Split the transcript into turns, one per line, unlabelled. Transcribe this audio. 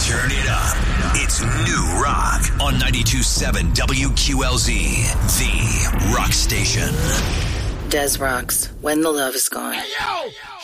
Turn it up. It's New Rock on 92.7 WQLZ, the rock station.
Des rocks when the love is gone.
Hey, yo!